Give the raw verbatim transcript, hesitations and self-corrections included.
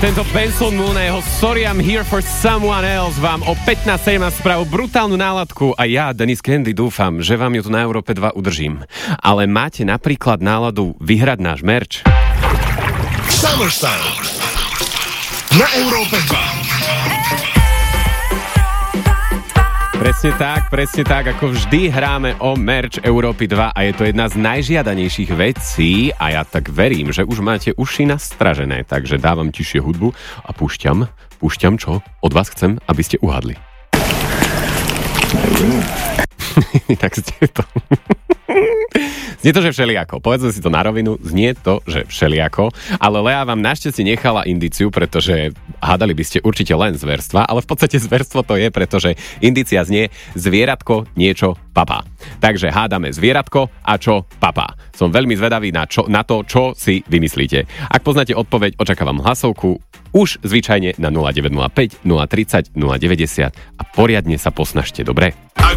Tento Benson Moon a jeho Sorry I'm Here for Someone Else vám o pätnásť sedemnásť spravil brutálnu náladku a ja, Dennis Candy, dúfam, že vám ju tu na Európe dva udržím. Ale máte napríklad náladu vyhrať náš merch? Summer Sound na Európe dva. Presne tak, presne tak, ako vždy hráme o merch Európy dva a je to jedna z najžiadanejších vecí a ja tak verím, že už máte uši nastražené, takže dávam tišie hudbu a púšťam, púšťam čo? Od vás chcem, aby ste uhadli. Tak ste to... Znie to, že všelijako. Povedzme si to na rovinu, znie to, že všelijako, ale Lea vám našťastie nechala indíciu, pretože hádali by ste určite len zverstva, ale v podstate zverstvo to je, pretože indícia znie zvieratko niečo papá. Takže hádame zvieratko a čo papá. Som veľmi zvedavý na, čo, na to, čo si vymyslíte. Ak poznáte odpoveď, očakávam hlasovku už zvyčajne na nula deväť nula päť, nula tridsať, nula deväťdesiat a poriadne sa posnažte, dobre?